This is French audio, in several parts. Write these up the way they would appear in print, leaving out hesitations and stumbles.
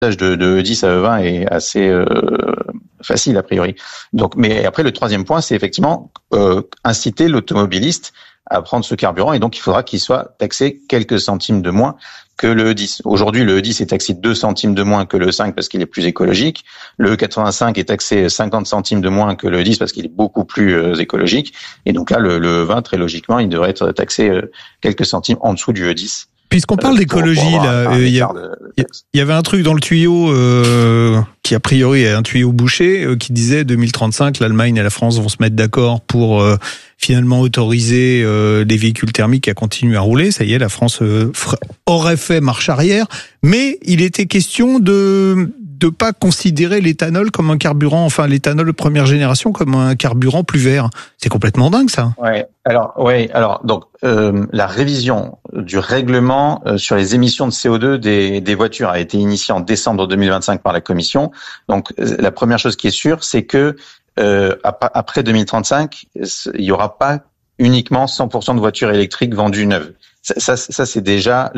de E10 à E20 est assez facile a priori. Donc, mais après le troisième point, c'est effectivement inciter l'automobiliste à prendre ce carburant, et donc il faudra qu'il soit taxé quelques centimes de moins que le E10. Aujourd'hui, le E10 est taxé 2 centimes de moins que le E5 parce qu'il est plus écologique. Le E85 est taxé 50 centimes de moins que le E10 parce qu'il est beaucoup plus écologique. Et donc là, le E20, très logiquement, il devrait être taxé quelques centimes en dessous du E10. Puisqu'on parle d'écologie, là, il y avait un truc dans le tuyau qui a priori est un tuyau bouché qui disait 2035, l'Allemagne et la France vont se mettre d'accord pour finalement autoriser les véhicules thermiques à continuer à rouler. Ça y est, la France aurait fait marche arrière, mais il était question de pas considérer l'éthanol comme un carburant, enfin l'éthanol de première génération comme un carburant plus vert. C'est complètement dingue ça. Alors donc la révision du règlement sur les émissions de CO2 des voitures a été initiée en décembre 2025 par la Commission. Donc la première chose qui est sûre, c'est que après 2035, il y aura pas uniquement 100% de voitures électriques vendues neuves. Ça c'est déjà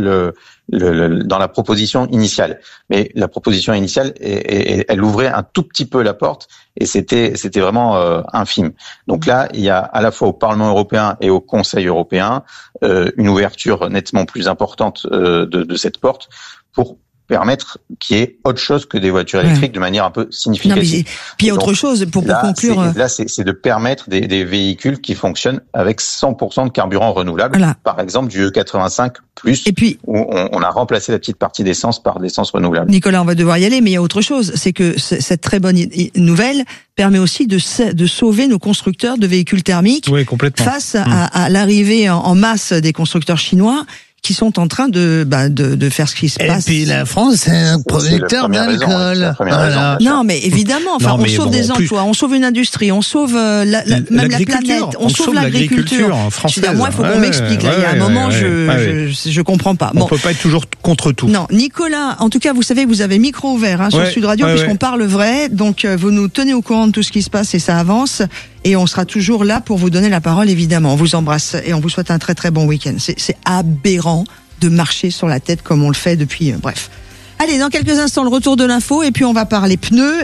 dans la proposition initiale. Mais la proposition initiale, elle ouvrait un tout petit peu la porte et c'était vraiment infime. Donc là, il y a à la fois au Parlement européen et au Conseil européen une ouverture nettement plus importante de cette porte pour permettre qu'il y ait autre chose que des voitures électriques de manière un peu significative. Non, puis il y a autre chose pour conclure. C'est de permettre des véhicules qui fonctionnent avec 100% de carburant renouvelable. Voilà. Par exemple, du E85+, et puis, où on a remplacé la petite partie d'essence par l'essence renouvelable. Nicolas, on va devoir y aller, mais il y a autre chose. C'est que cette très bonne nouvelle permet aussi de sauver nos constructeurs de véhicules thermiques face à l'arrivée en masse des constructeurs chinois qui sont en train de faire ce qui se passe. Et puis la France, c'est un producteur d'alcool. Voilà. Non, mais évidemment, enfin, on sauve des emplois, on sauve une industrie, on sauve même la planète, on sauve l'agriculture française. Moi, il faut qu'on m'explique. Là, il y a un moment, je comprends pas. On peut pas être toujours contre tout. Non, Nicolas, en tout cas, vous savez, vous avez micro ouvert sur Sud Radio, puisqu'on parle vrai. Donc, vous nous tenez au courant de tout ce qui se passe et ça avance. Et on sera toujours là pour vous donner la parole, évidemment. On vous embrasse et on vous souhaite un très très bon week-end. C'est aberrant de marcher sur la tête comme on le fait depuis... bref. Allez, dans quelques instants, le retour de l'info et puis on va parler pneus.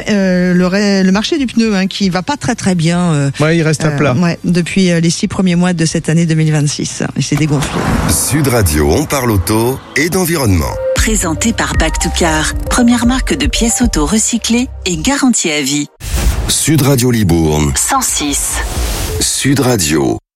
Le marché du pneu qui va pas très très bien. Il reste à plat. Depuis les 6 premiers mois de cette année 2026. Et c'est dégonflé. Sud Radio, on parle auto et d'environnement. Présenté par Back to Car, première marque de pièces auto recyclées et garantie à vie. Sud Radio Libourne 106. Sud Radio.